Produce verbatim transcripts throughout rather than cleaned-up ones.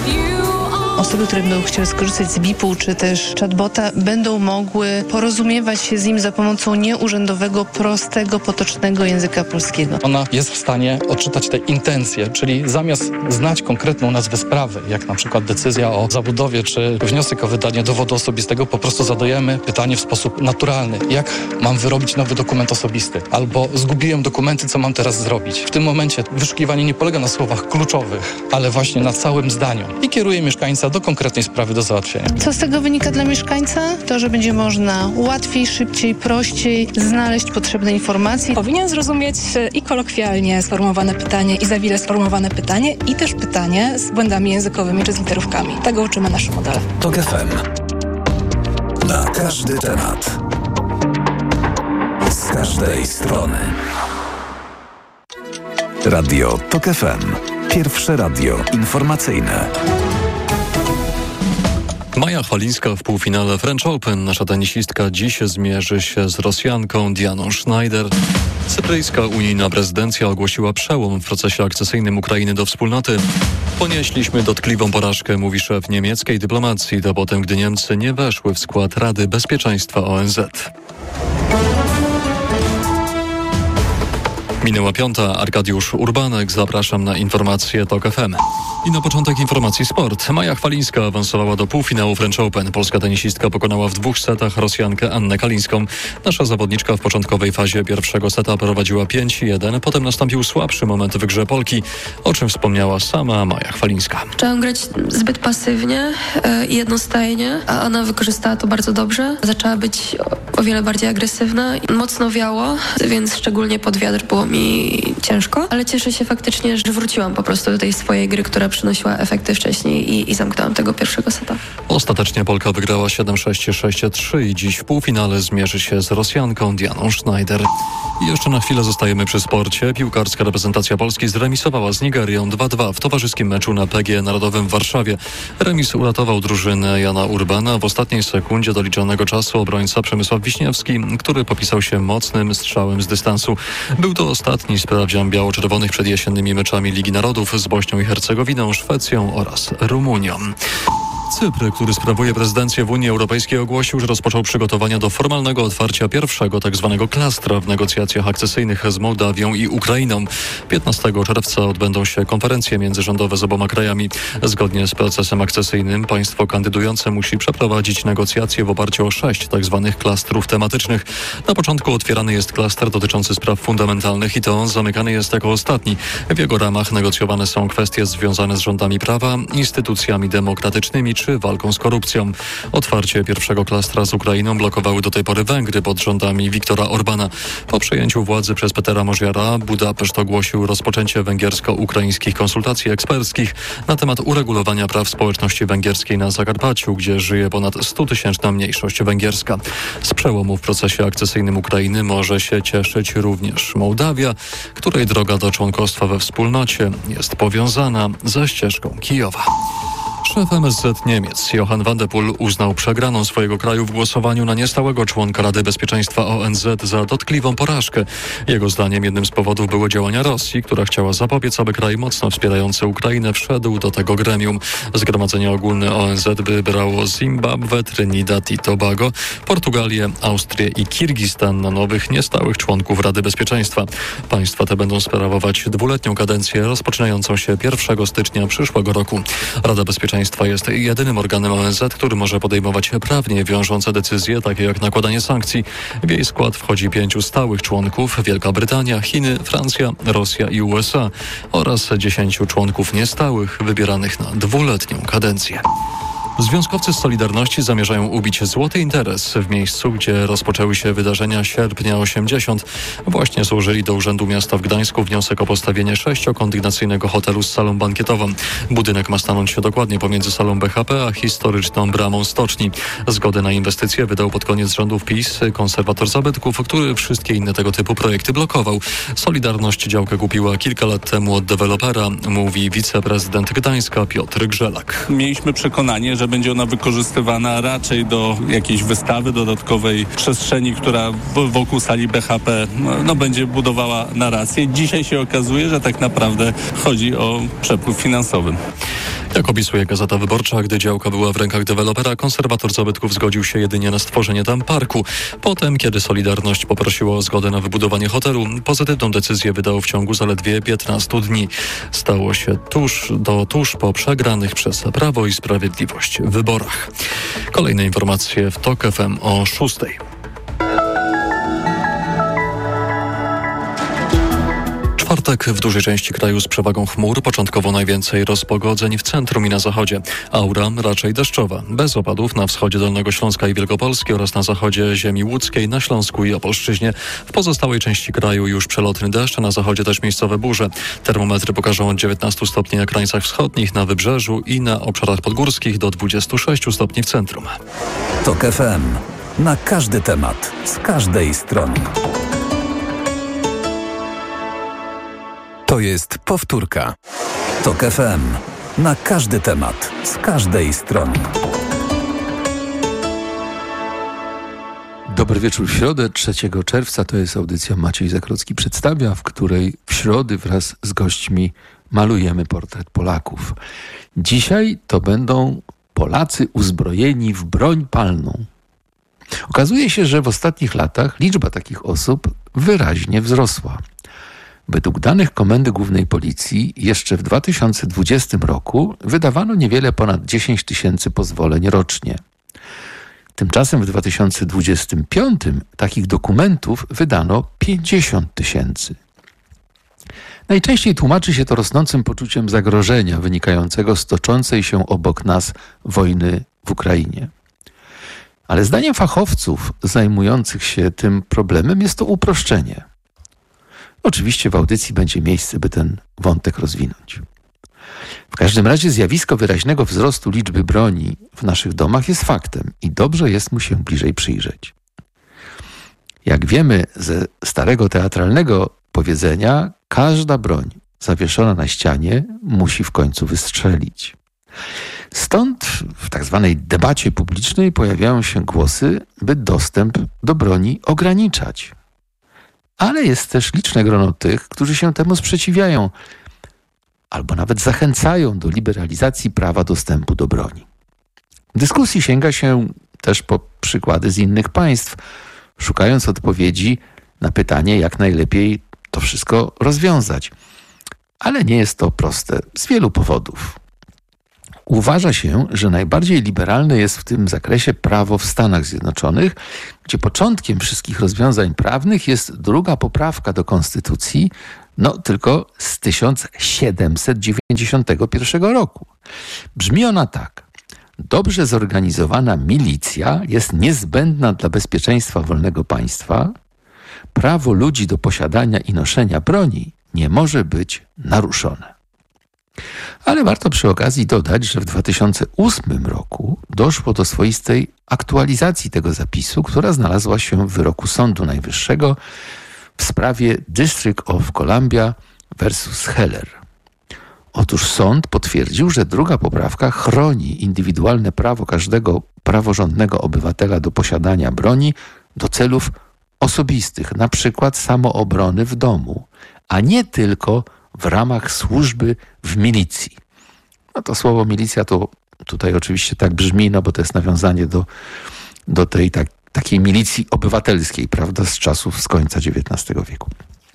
Osoby, które będą chciały skorzystać z B I P-u czy też chatbota, będą mogły porozumiewać się z nim za pomocą nieurzędowego, prostego, potocznego języka polskiego. Ona jest w stanie odczytać te intencje, czyli zamiast znać konkretną nazwę sprawy, jak na przykład decyzja o zabudowie czy wniosek o wydanie dowodu osobistego, po prostu zadajemy pytanie w sposób naturalny. Jak mam wyrobić nowy dokument osobisty? Albo zgubiłem dokumenty, co mam teraz zrobić? W tym momencie wyszukiwanie nie polega na słowach kluczowych, ale właśnie na całym zdaniu i kieruje mieszkańca do konkretnej sprawy do załatwienia. Co z tego wynika dla mieszkańca? To, że będzie można łatwiej, szybciej, prościej znaleźć potrzebne informacje. Powinien zrozumieć i kolokwialnie sformułowane pytanie, i zawile sformułowane pytanie, i też pytanie z błędami językowymi czy z literówkami. Tego uczymy nasze modele. TOK F M. Na każdy temat. Z każdej strony. Radio TOK F M. Pierwsze radio informacyjne. Maja Chwalińska w półfinale French Open. Nasza tenisistka dziś zmierzy się z Rosjanką Dianą Schneider. Cypryjska unijna prezydencja ogłosiła przełom w procesie akcesyjnym Ukrainy do wspólnoty. Ponieśliśmy dotkliwą porażkę, mówi szef niemieckiej dyplomacji, to potem, gdy Niemcy nie weszły w skład Rady Bezpieczeństwa O N Z. Minęła piąta, Arkadiusz Urbanek, zapraszam na informacje TOK F M. I na początek informacji sport. Maja Chwalińska awansowała do półfinału French Open. Polska tenisistka pokonała w dwóch setach Rosjankę Annę Kalińską. Nasza zawodniczka w początkowej fazie pierwszego seta prowadziła pięć jeden, potem nastąpił słabszy moment w grze Polki, o czym wspomniała sama Maja Chwalińska. Zaczęłam grać zbyt pasywnie i jednostajnie, a ona wykorzystała to bardzo dobrze. Zaczęła być o wiele bardziej agresywna. Mocno wiało, więc szczególnie pod wiatr było mi ciężko, ale cieszę się faktycznie, że wróciłam po prostu do tej swojej gry, która przynosiła efekty wcześniej i, i zamknęłam tego pierwszego seta. Ostatecznie Polka wygrała siedem sześć, sześć trzy i dziś w półfinale zmierzy się z Rosjanką Dianą Schneider. I jeszcze na chwilę zostajemy przy sporcie. Piłkarska reprezentacja Polski zremisowała z Nigerią dwa dwa w towarzyskim meczu na P G E Narodowym w Warszawie. Remis uratował drużynę Jana Urbana. W ostatniej sekundzie doliczonego czasu obrońca Przemysław Wiśniewski, który popisał się mocnym strzałem z dystansu. Był to ostatni sprawdzian biało-czerwonych przed jesiennymi meczami Ligi Narodów z Bośnią i Hercegowiną, Szwecją oraz Rumunią. Cypr, który sprawuje prezydencję w Unii Europejskiej, ogłosił, że rozpoczął przygotowania do formalnego otwarcia pierwszego tzw. klastra w negocjacjach akcesyjnych z Mołdawią i Ukrainą. piętnastego czerwca odbędą się konferencje międzyrządowe z oboma krajami. Zgodnie z procesem akcesyjnym państwo kandydujące musi przeprowadzić negocjacje w oparciu o sześć tzw. klastrów tematycznych. Na początku otwierany jest klaster dotyczący spraw fundamentalnych i to on zamykany jest jako ostatni. W jego ramach negocjowane są kwestie związane z rządami prawa, instytucjami demokratycznymi czy walką z korupcją. Otwarcie pierwszego klastra z Ukrainą blokowały do tej pory Węgry pod rządami Viktora Orbana. Po przejęciu władzy przez Petera Mosjera Budapeszt ogłosił rozpoczęcie węgiersko-ukraińskich konsultacji eksperckich na temat uregulowania praw społeczności węgierskiej na Zakarpaciu, gdzie żyje ponad stutysięczna mniejszość węgierska. Z przełomu w procesie akcesyjnym Ukrainy może się cieszyć również Mołdawia, której droga do członkostwa we wspólnocie jest powiązana ze ścieżką Kijowa. Szef M S Z Niemiec Johann van de Poel uznał przegraną swojego kraju w głosowaniu na niestałego członka Rady Bezpieczeństwa O N Z za dotkliwą porażkę. Jego zdaniem jednym z powodów były działania Rosji, która chciała zapobiec, aby kraj mocno wspierający Ukrainę wszedł do tego gremium. Zgromadzenie Ogólne O N Z wybrało Zimbabwe, Trinidad i Tobago, Portugalię, Austrię i Kirgistan na nowych niestałych członków Rady Bezpieczeństwa. Państwa te będą sprawować dwuletnią kadencję rozpoczynającą się pierwszego stycznia przyszłego roku. Rada Bezpieczeństwa jest jedynym organem O N Z, który może podejmować prawnie wiążące decyzje, takie jak nakładanie sankcji. W jej skład wchodzi pięciu stałych członków: Wielka Brytania, Chiny, Francja, Rosja i U S A oraz dziesięciu członków niestałych wybieranych na dwuletnią kadencję. Związkowcy z Solidarności zamierzają ubić złoty interes w miejscu, gdzie rozpoczęły się wydarzenia sierpnia osiemdziesiąt. Właśnie złożyli do Urzędu Miasta w Gdańsku wniosek o postawienie sześciokondygnacyjnego hotelu z salą bankietową. Budynek ma stanąć się dokładnie pomiędzy salą B H P a historyczną bramą stoczni. Zgodę na inwestycję wydał pod koniec rządów PiS konserwator zabytków, który wszystkie inne tego typu projekty blokował. Solidarność działkę kupiła kilka lat temu od dewelopera, mówi wiceprezydent Gdańska Piotr Grzelak. Mieliśmy przekonanie, że będzie ona wykorzystywana raczej do jakiejś wystawy, dodatkowej przestrzeni, która wokół sali B H P no, będzie budowała narrację. Dzisiaj się okazuje, że tak naprawdę chodzi o przepływ finansowy. Jak opisuje Gazeta Wyborcza, gdy działka była w rękach dewelopera, konserwator zabytków zgodził się jedynie na stworzenie tam parku. Potem, kiedy Solidarność poprosiła o zgodę na wybudowanie hotelu, pozytywną decyzję wydał w ciągu zaledwie piętnastu dni. Stało się tuż do tuż po przegranych przez Prawo i Sprawiedliwość wyborach. Kolejne informacje w TOK F M o szóstej. Czwartek w dużej części kraju z przewagą chmur, początkowo najwięcej rozpogodzeń w centrum i na zachodzie. Aura raczej deszczowa, bez opadów na wschodzie Dolnego Śląska i Wielkopolski oraz na zachodzie ziemi łódzkiej, na Śląsku i Opolszczyźnie. W pozostałej części kraju już przelotny deszcz, a na zachodzie też miejscowe burze. Termometry pokażą od dziewiętnastu stopni na krańcach wschodnich, na wybrzeżu i na obszarach podgórskich do dwudziestu sześciu stopni w centrum. TOK F M. Na każdy temat, z każdej strony. To jest powtórka. TOK F M. Na każdy temat, z każdej strony. Dobry wieczór w środę, trzeciego czerwca. To jest audycja Maciej Zakrocki przedstawia, w której w środę wraz z gośćmi malujemy portret Polaków. Dzisiaj to będą Polacy uzbrojeni w broń palną. Okazuje się, że w ostatnich latach liczba takich osób wyraźnie wzrosła. Według danych Komendy Głównej Policji jeszcze w dwa tysiące dwudziestym roku wydawano niewiele ponad dziesięć tysięcy pozwoleń rocznie. Tymczasem w dwa tysiące dwudziestym piątym takich dokumentów wydano pięćdziesiąt tysięcy. Najczęściej tłumaczy się to rosnącym poczuciem zagrożenia wynikającego z toczącej się obok nas wojny w Ukrainie. Ale zdaniem fachowców zajmujących się tym problemem jest to uproszczenie. Oczywiście w audycji będzie miejsce, by ten wątek rozwinąć. W każdym razie zjawisko wyraźnego wzrostu liczby broni w naszych domach jest faktem i dobrze jest mu się bliżej przyjrzeć. Jak wiemy ze starego teatralnego powiedzenia, każda broń zawieszona na ścianie musi w końcu wystrzelić. Stąd w tak zwanej debacie publicznej pojawiają się głosy, by dostęp do broni ograniczać. Ale jest też liczne grono tych, którzy się temu sprzeciwiają albo nawet zachęcają do liberalizacji prawa dostępu do broni. W dyskusji sięga się też po przykłady z innych państw, szukając odpowiedzi na pytanie, jak najlepiej to wszystko rozwiązać. Ale nie jest to proste z wielu powodów. Uważa się, że najbardziej liberalne jest w tym zakresie prawo w Stanach Zjednoczonych, gdzie początkiem wszystkich rozwiązań prawnych jest druga poprawka do Konstytucji, no tylko z tysiąc siedemset dziewięćdziesiątego pierwszego roku. Brzmi ona tak. Dobrze zorganizowana milicja jest niezbędna dla bezpieczeństwa wolnego państwa. Prawo ludzi do posiadania i noszenia broni nie może być naruszone. Ale warto przy okazji dodać, że w dwa tysiące ósmym roku doszło do swoistej aktualizacji tego zapisu, która znalazła się w wyroku Sądu Najwyższego w sprawie District of Columbia versus Heller. Otóż sąd potwierdził, że druga poprawka chroni indywidualne prawo każdego praworządnego obywatela do posiadania broni do celów osobistych, na przykład samoobrony w domu, a nie tylko w ramach służby w milicji. No to słowo milicja to tutaj oczywiście tak brzmi, no bo to jest nawiązanie do, do tej tak, takiej milicji obywatelskiej, prawda, z czasów z końca dziewiętnastego wieku.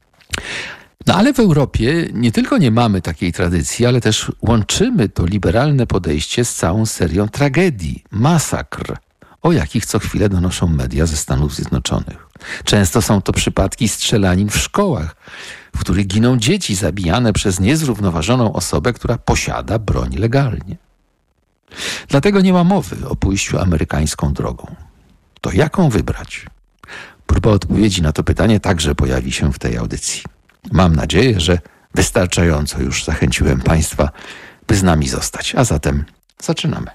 No ale w Europie nie tylko nie mamy takiej tradycji, ale też łączymy to liberalne podejście z całą serią tragedii, masakr, o jakich co chwilę donoszą media ze Stanów Zjednoczonych. Często są to przypadki strzelanin w szkołach, w których giną dzieci zabijane przez niezrównoważoną osobę, która posiada broń legalnie. Dlatego nie ma mowy o pójściu amerykańską drogą. To jaką wybrać? Próba odpowiedzi na to pytanie także pojawi się w tej audycji. Mam nadzieję, że wystarczająco już zachęciłem Państwa, by z nami zostać. A zatem zaczynamy.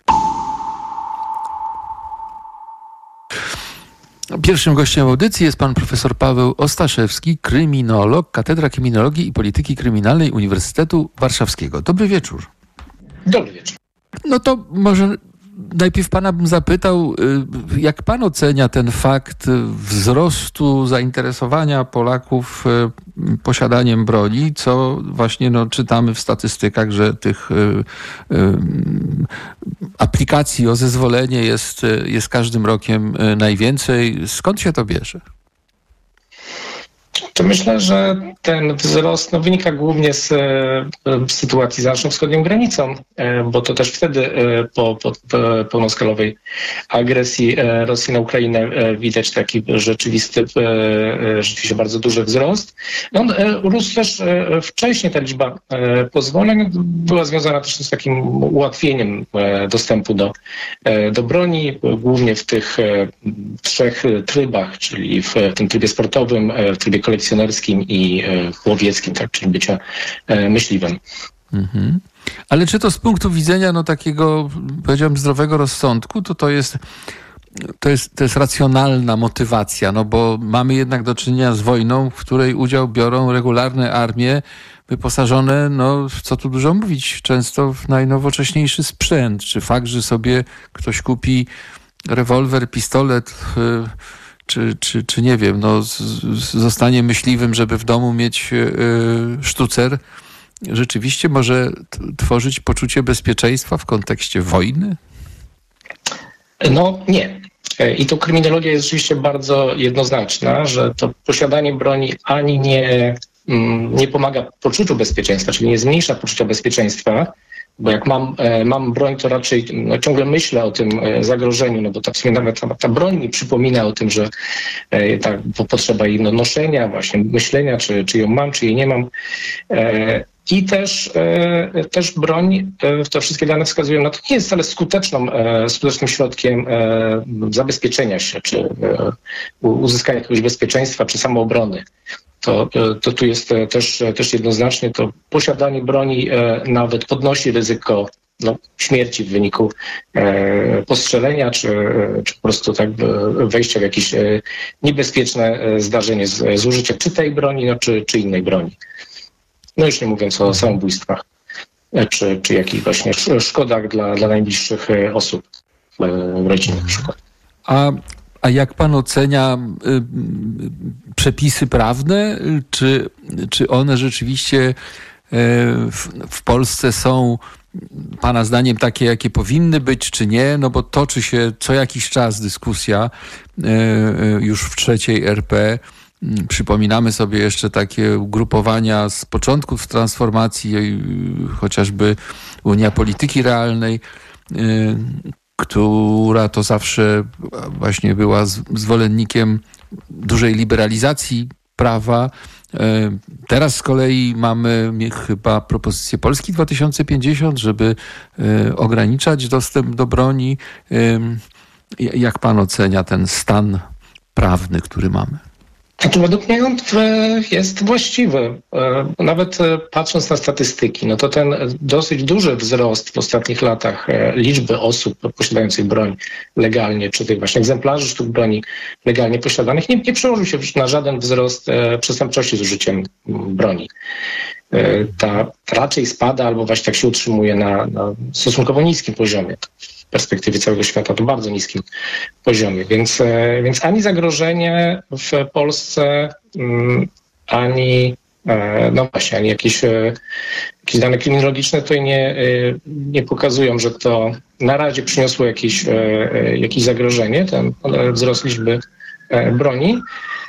Pierwszym gościem audycji jest pan profesor Paweł Ostaszewski, kryminolog, Katedra Kryminologii i Polityki Kryminalnej Uniwersytetu Warszawskiego. Dobry wieczór. Dobry wieczór. No to może najpierw pana bym zapytał, jak pan ocenia ten fakt wzrostu zainteresowania Polaków posiadaniem broni, co właśnie no, czytamy w statystykach, że tych y, y, aplikacji o zezwolenie jest, jest każdym rokiem najwięcej. Skąd się to bierze? To myślę, że ten wzrost no, wynika głównie z e, sytuacji za naszą wschodnią granicą, e, bo to też wtedy e, po, po, po pełnoskalowej agresji e, Rosji na Ukrainę e, widać taki rzeczywisty, e, rzeczywiście bardzo duży wzrost. No, on e, rósł też e, wcześniej, ta liczba e, pozwoleń była związana też z takim ułatwieniem e, dostępu do, e, do broni, głównie w tych e, trzech trybach, czyli w, w tym trybie sportowym, e, w trybie kolekcjonerskim i e, łowieckim, tak, czyli bycia e, myśliwym. Mhm. Ale czy to z punktu widzenia no, takiego, powiedziałbym, zdrowego rozsądku, to to jest, to jest, to jest racjonalna motywacja, no bo mamy jednak do czynienia z wojną, w której udział biorą regularne armie wyposażone, no co tu dużo mówić, często w najnowocześniejszy sprzęt. Czy fakt, że sobie ktoś kupi rewolwer, pistolet, yy, Czy, czy, czy nie wiem, no, z, z, zostanie myśliwym, żeby w domu mieć y, sztucer, rzeczywiście może t- tworzyć poczucie bezpieczeństwa w kontekście wojny? No nie. I tu kryminologia jest rzeczywiście bardzo jednoznaczna, że to posiadanie broni ani nie, nie pomaga poczuciu bezpieczeństwa, czyli nie zmniejsza poczucia bezpieczeństwa, bo jak mam, mam broń, to raczej no, ciągle myślę o tym zagrożeniu, no bo ta, w sumie nawet ta, ta broń mi przypomina o tym, że ta potrzeba jej no, noszenia, właśnie myślenia, czy, czy ją mam, czy jej nie mam. I też, też broń, te wszystkie dane wskazują na to, nie jest wcale skuteczną, skutecznym środkiem zabezpieczenia się, czy uzyskania jakiegoś bezpieczeństwa, czy samoobrony. To, to tu jest też, też jednoznacznie to posiadanie broni nawet podnosi ryzyko no, śmierci w wyniku e, postrzelenia, czy, czy po prostu tak wejścia w jakieś e, niebezpieczne zdarzenie z, z użyciem czy tej broni, no, czy, czy innej broni. No już nie mówiąc o samobójstwach, czy, czy jakichś właśnie szkodach dla, dla najbliższych osób w rodzinie na przykład. A A jak pan ocenia y, przepisy prawne? Czy, czy one rzeczywiście y, w, w Polsce są pana zdaniem takie, jakie powinny być, czy nie? No bo toczy się co jakiś czas dyskusja y, y, już w trzeciej R P. Przypominamy sobie jeszcze takie ugrupowania z początków transformacji, y, chociażby Unia Polityki Realnej, y, która to zawsze właśnie była zwolennikiem dużej liberalizacji prawa. Teraz z kolei mamy chyba propozycję Polski dwa tysiące pięćdziesiąt, żeby ograniczać dostęp do broni. Jak pan ocenia ten stan prawny, który mamy? Znaczy, według mnie on jest właściwy. Nawet patrząc na statystyki, no to ten dosyć duży wzrost w ostatnich latach liczby osób posiadających broń legalnie, czy tych właśnie egzemplarzy sztuk broni legalnie posiadanych, nie, nie przełożył się na żaden wzrost przestępczości z użyciem broni. Ta raczej spada albo właśnie tak się utrzymuje na, na stosunkowo niskim poziomie. W perspektywie całego świata to bardzo niskim poziomie, więc, więc ani zagrożenie w Polsce, ani no właśnie, ani jakieś, jakieś dane kryminologiczne tutaj nie, nie pokazują, że to na razie przyniosło jakieś, jakieś zagrożenie, ten wzrost liczby broni.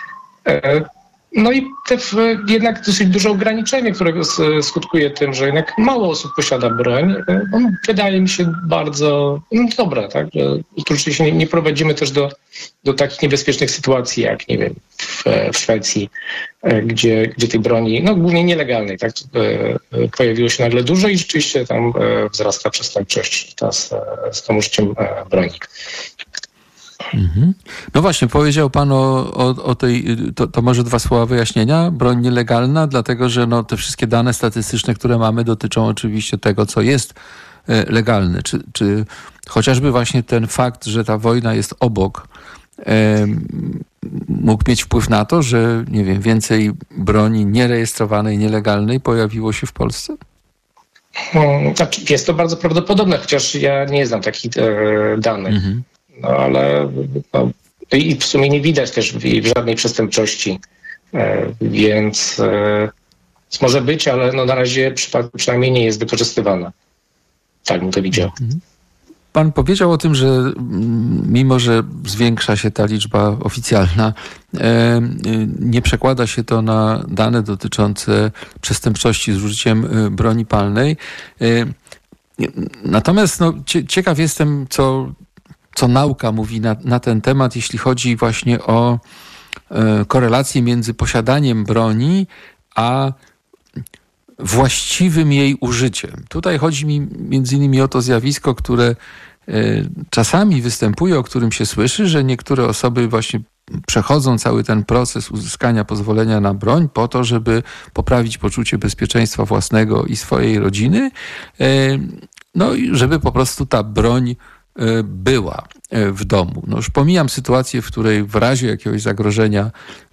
No i te jednak dosyć duże ograniczenie, które skutkuje tym, że jednak mało osób posiada broń, on wydaje mi się bardzo no, dobre, tak? Że oczywiście nie, nie prowadzimy też do, do takich niebezpiecznych sytuacji, jak nie wiem, w, w Szwecji, gdzie, gdzie tej broni, no głównie nielegalnej, tak, pojawiło się nagle dużo i rzeczywiście tam wzrasta przestępczość ta z, z tym użyciem broni. Mhm. No właśnie, powiedział pan o, o, o tej, to, to może dwa słowa wyjaśnienia. Broń nielegalna, dlatego że no, te wszystkie dane statystyczne, które mamy, dotyczą oczywiście tego, co jest e, legalne. Czy, czy chociażby właśnie ten fakt, że ta wojna jest obok, e, mógł mieć wpływ na to, że nie wiem, więcej broni nierejestrowanej, nielegalnej pojawiło się w Polsce? Hmm, znaczy jest to bardzo prawdopodobne, chociaż ja nie znam takich e, danych. Mhm. No ale no, i w sumie nie widać też w, w żadnej przestępczości, e, więc e, może być, ale no na razie przypa- przynajmniej nie jest wykorzystywana. Tak bym to widział. Mhm. Pan powiedział o tym, że mimo, że zwiększa się ta liczba oficjalna, nie przekłada się to na dane dotyczące przestępczości z użyciem broni palnej. Natomiast no, ciekaw jestem, co, co nauka mówi na, na ten temat, jeśli chodzi właśnie o korelację między posiadaniem broni a właściwym jej użyciem. Tutaj chodzi mi między innymi o to zjawisko, które czasami występuje, o którym się słyszy, że niektóre osoby właśnie przechodzą cały ten proces uzyskania pozwolenia na broń po to, żeby poprawić poczucie bezpieczeństwa własnego i swojej rodziny, no i żeby po prostu ta broń była w domu. No już pomijam sytuację, w której w razie jakiegoś zagrożenia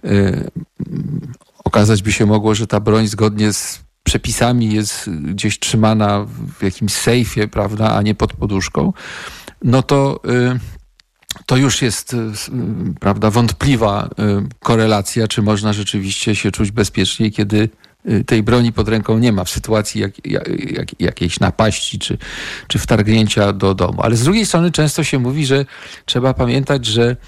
okazać by się mogło, że ta broń zgodnie z przepisami jest gdzieś trzymana w jakimś sejfie, prawda, a nie pod poduszką, no to, to już jest, prawda, wątpliwa korelacja, czy można rzeczywiście się czuć bezpiecznie, kiedy tej broni pod ręką nie ma w sytuacji jak, jak, jakiejś napaści, czy, czy wtargnięcia do domu. Ale z drugiej strony często się mówi, że trzeba pamiętać, że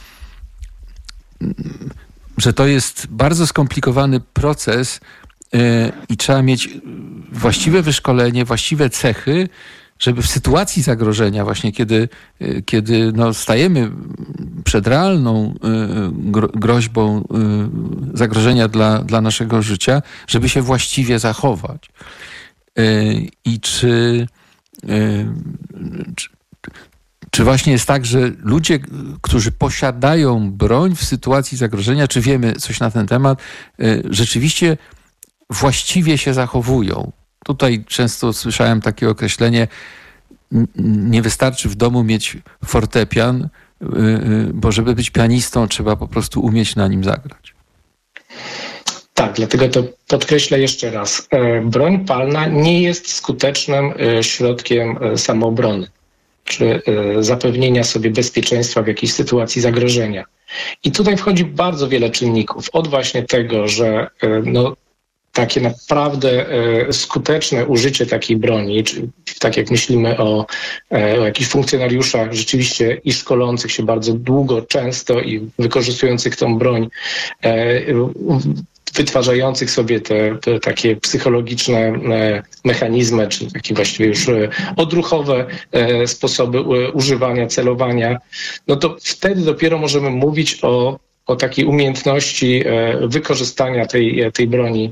że to jest bardzo skomplikowany proces i trzeba mieć właściwe wyszkolenie, właściwe cechy, żeby w sytuacji zagrożenia, właśnie kiedy, kiedy no stajemy przed realną groźbą zagrożenia dla, dla naszego życia, żeby się właściwie zachować. I czy, czy, czy właśnie jest tak, że ludzie, którzy posiadają broń w sytuacji zagrożenia, czy wiemy coś na ten temat, rzeczywiście właściwie się zachowują? Tutaj często słyszałem takie określenie: nie wystarczy w domu mieć fortepian, bo żeby być pianistą, trzeba po prostu umieć na nim zagrać. Tak, dlatego to podkreślę jeszcze raz. Broń palna nie jest skutecznym środkiem samoobrony czy zapewnienia sobie bezpieczeństwa w jakiejś sytuacji zagrożenia. I tutaj wchodzi bardzo wiele czynników. Od właśnie tego, że no, takie naprawdę skuteczne użycie takiej broni, czy tak jak myślimy o, o jakichś funkcjonariuszach rzeczywiście i szkolących się bardzo długo, często i wykorzystujących tą broń, wytwarzających sobie te, te takie psychologiczne mechanizmy, czy takie właściwie już odruchowe sposoby używania, celowania, no to wtedy dopiero możemy mówić o o takiej umiejętności wykorzystania tej, tej broni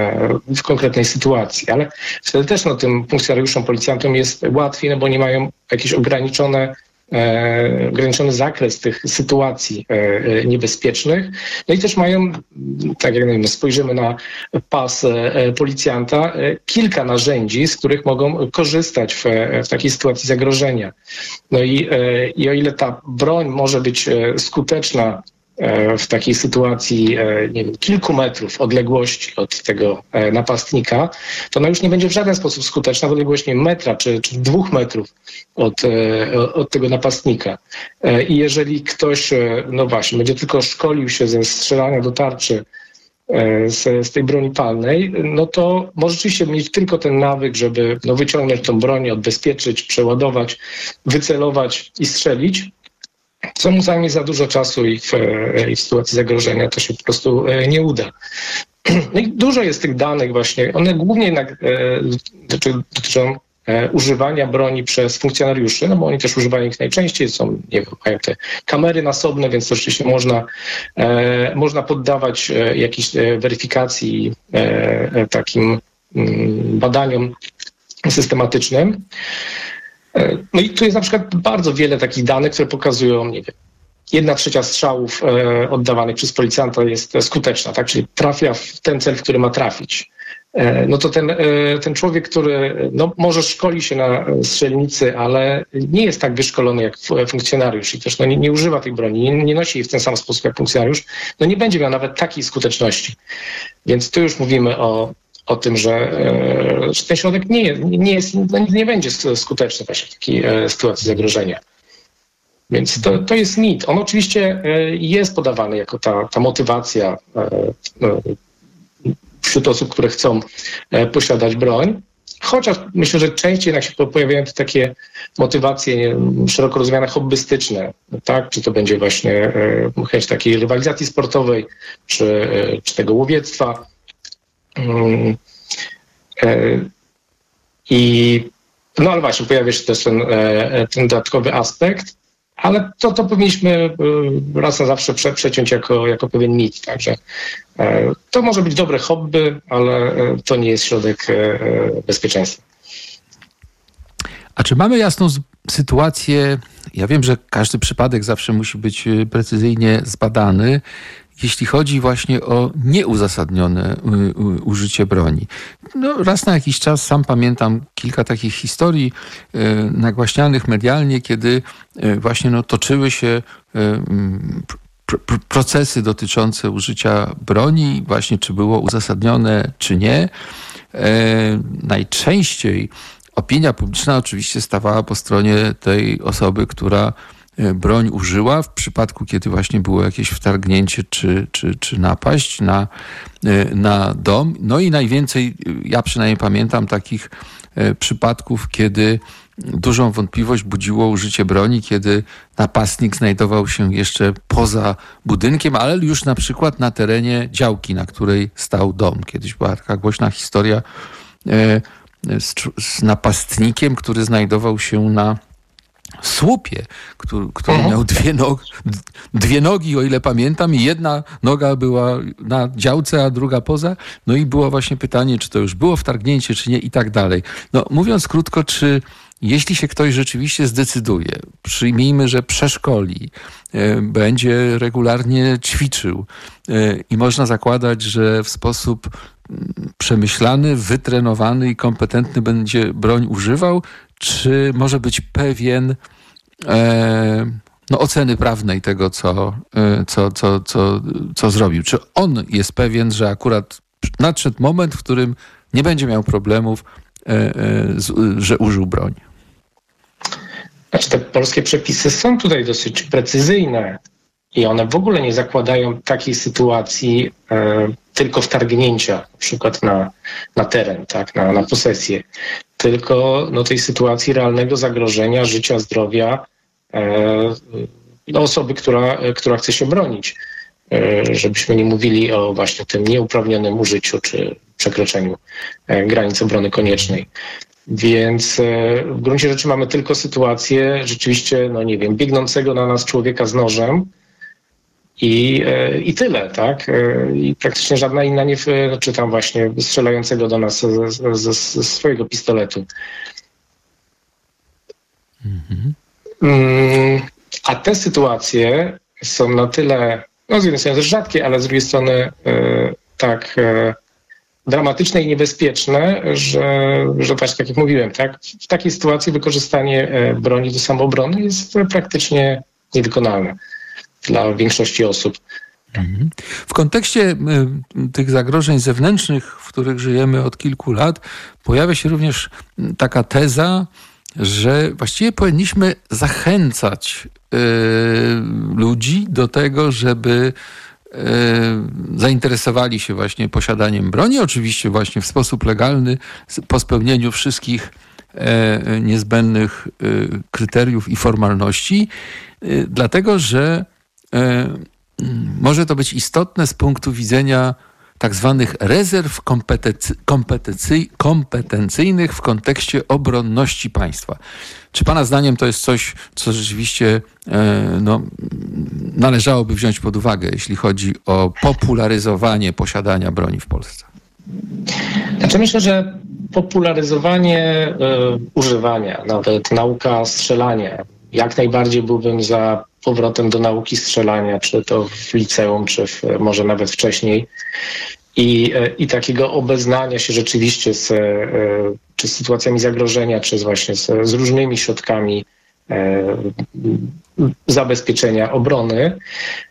w konkretnej sytuacji. Ale wtedy też no, tym funkcjonariuszom, policjantom jest łatwiej, no bo nie mają jakiś ograniczone, ograniczony zakres tych sytuacji niebezpiecznych. No i też mają, tak jak wiem, spojrzymy na pas policjanta, kilka narzędzi, z których mogą korzystać w, w takiej sytuacji zagrożenia. No i, i o ile ta broń może być skuteczna w takiej sytuacji, nie wiem, kilku metrów odległości od tego napastnika, to ona już nie będzie w żaden sposób skuteczna w odległości metra czy, czy dwóch metrów od, od tego napastnika. I jeżeli ktoś, no właśnie, będzie tylko szkolił się ze strzelania do tarczy z, z tej broni palnej, no to może rzeczywiście mieć tylko ten nawyk, żeby no, wyciągnąć tą broń, odbezpieczyć, przeładować, wycelować i strzelić, co mu zajmie za dużo czasu i w, i w sytuacji zagrożenia to się po prostu nie uda. No i dużo jest tych danych właśnie. One głównie jednak e, dotyczą e, używania broni przez funkcjonariuszy, no bo oni też używają ich najczęściej, są, nie wiem, mają te kamery nasobne, więc to oczywiście można, e, można poddawać e, jakiejś e, weryfikacji e, takim m, badaniom systematycznym. No i tu jest na przykład bardzo wiele takich danych, które pokazują, nie wiem, jedna trzecia strzałów e, oddawanych przez policjanta jest skuteczna, tak? Czyli trafia w ten cel, w który ma trafić. E, no to ten, e, ten człowiek, który no, może szkoli się na strzelnicy, ale nie jest tak wyszkolony jak funkcjonariusz i też no, nie, nie używa tej broni, nie, nie nosi jej w ten sam sposób jak funkcjonariusz, no nie będzie miał nawet takiej skuteczności. Więc tu już mówimy o o tym, że, że ten środek nie, jest, nie, jest, nie będzie skuteczny właśnie w takiej sytuacji zagrożenia. Więc to, to jest mit. On oczywiście jest podawany jako ta, ta motywacja wśród osób, które chcą posiadać broń. Chociaż myślę, że częściej jednak się pojawiają te takie motywacje szeroko rozumiane hobbystyczne, tak? Czy to będzie właśnie chęć takiej rywalizacji sportowej, czy, czy tego łowiectwa. I no ale właśnie pojawia się też ten, ten dodatkowy aspekt, ale to, to powinniśmy raz na zawsze prze, przeciąć jako, jako pewien mit. Także to może być dobre hobby, ale to nie jest środek bezpieczeństwa. A czy mamy jasną sytuację? Ja wiem, że każdy przypadek zawsze musi być precyzyjnie zbadany, jeśli chodzi właśnie o nieuzasadnione użycie broni. No, raz na jakiś czas sam pamiętam kilka takich historii nagłaśnianych medialnie, kiedy właśnie no, toczyły się procesy dotyczące użycia broni, właśnie czy było uzasadnione, czy nie. Najczęściej opinia publiczna oczywiście stawała po stronie tej osoby, która broń użyła, w przypadku, kiedy właśnie było jakieś wtargnięcie czy, czy, czy napaść na, na dom. No i najwięcej, ja przynajmniej pamiętam takich przypadków, kiedy dużą wątpliwość budziło użycie broni, kiedy napastnik znajdował się jeszcze poza budynkiem, ale już na przykład na terenie działki, na której stał dom. Kiedyś była taka głośna historia z, z napastnikiem, który znajdował się na słupie, który, który mhm. miał dwie, nog, dwie nogi, o ile pamiętam, i jedna noga była na działce, a druga poza. No i było właśnie pytanie, czy to już było wtargnięcie, czy nie, i tak dalej. No, mówiąc krótko, czy jeśli się ktoś rzeczywiście zdecyduje, przyjmijmy, że przeszkoli, e, będzie regularnie ćwiczył e, i można zakładać, że w sposób przemyślany, wytrenowany i kompetentny będzie broń używał, czy może być pewien e, no, oceny prawnej tego, co, e, co, co, co, co zrobił? Czy on jest pewien, że akurat nadszedł moment, w którym nie będzie miał problemów, e, e, z, że użył broni? Znaczy, te polskie przepisy są tutaj dosyć precyzyjne i one w ogóle nie zakładają takiej sytuacji e, tylko wtargnięcia, na przykład na, na teren, tak, na, na posesję, tylko no, tej sytuacji realnego zagrożenia życia, zdrowia e, osoby, która, która chce się bronić. E, żebyśmy nie mówili o właśnie tym nieuprawnionym użyciu czy przekroczeniu e, granic obrony koniecznej. Więc e, w gruncie rzeczy mamy tylko sytuację rzeczywiście, no nie wiem, biegnącego na nas człowieka z nożem, I, i tyle, tak? I praktycznie żadna inna nie, czy tam właśnie strzelającego do nas ze, ze, ze swojego pistoletu. Mhm. A te sytuacje są na tyle, no z jednej strony rzadkie, ale z drugiej strony tak dramatyczne i niebezpieczne, że, że właśnie tak jak mówiłem, tak? W takiej sytuacji wykorzystanie broni do samoobrony jest praktycznie niewykonalne dla większości osób. W kontekście tych zagrożeń zewnętrznych, w których żyjemy od kilku lat, pojawia się również taka teza, że właściwie powinniśmy zachęcać y, ludzi do tego, żeby y, zainteresowali się właśnie posiadaniem broni, oczywiście właśnie w sposób legalny, po spełnieniu wszystkich y, niezbędnych y, kryteriów i formalności, y, dlatego że może to być istotne z punktu widzenia tak zwanych rezerw kompetency, kompetency, kompetencyjnych w kontekście obronności państwa. Czy pana zdaniem to jest coś, co rzeczywiście no, należałoby wziąć pod uwagę, jeśli chodzi o popularyzowanie posiadania broni w Polsce? Znaczy myślę, że popularyzowanie y, używania, nawet nauka strzelania, jak najbardziej byłbym za powrotem do nauki strzelania, czy to w liceum, czy w, może nawet wcześniej. I, i takiego obeznania się rzeczywiście z, czy z sytuacjami zagrożenia, czy z właśnie z, z różnymi środkami e, zabezpieczenia obrony.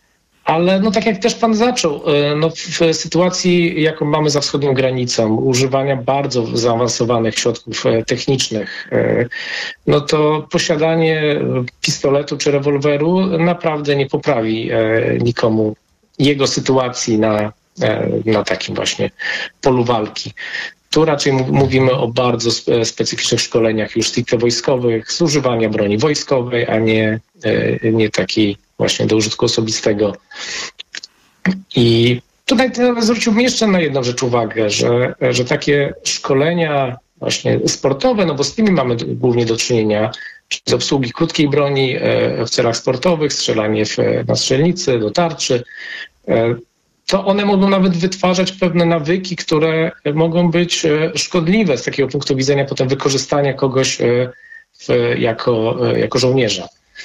Ale no tak jak też pan zaczął, no w sytuacji, jaką mamy za wschodnią granicą, używania bardzo zaawansowanych środków technicznych, no to posiadanie pistoletu czy rewolweru naprawdę nie poprawi nikomu jego sytuacji na, na takim właśnie polu walki. Tu raczej mówimy o bardzo specyficznych szkoleniach już stricte wojskowych, z używania broni wojskowej, a nie, nie takiej właśnie do użytku osobistego. I tutaj zwróciłbym jeszcze na jedną rzecz uwagę, że, że takie szkolenia właśnie sportowe, no bo z tymi mamy głównie do czynienia, czyli z obsługi krótkiej broni w celach sportowych, strzelanie w, na strzelnicy, do tarczy, to one mogą nawet wytwarzać pewne nawyki, które mogą być szkodliwe z takiego punktu widzenia potem wykorzystania kogoś w, jako, jako żołnierza.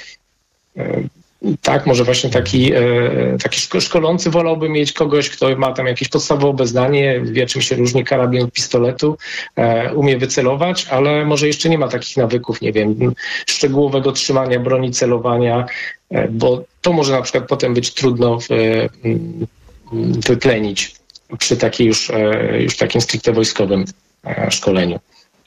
Tak, może właśnie taki, taki szkolący wolałby mieć kogoś, kto ma tam jakieś podstawowe obeznanie, wie czym się różni karabin od pistoletu, umie wycelować, ale może jeszcze nie ma takich nawyków, nie wiem, szczegółowego trzymania broni, celowania, bo to może na przykład potem być trudno w, wytlenić przy takiej już, już takim stricte wojskowym szkoleniu.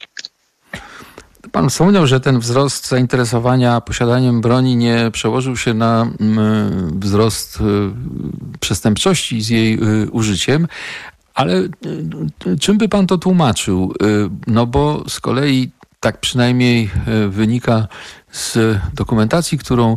Pan wspomniał, że ten wzrost zainteresowania posiadaniem broni nie przełożył się na wzrost przestępczości z jej użyciem, ale czym by pan to tłumaczył? No bo z kolei tak przynajmniej wynika z dokumentacji, którą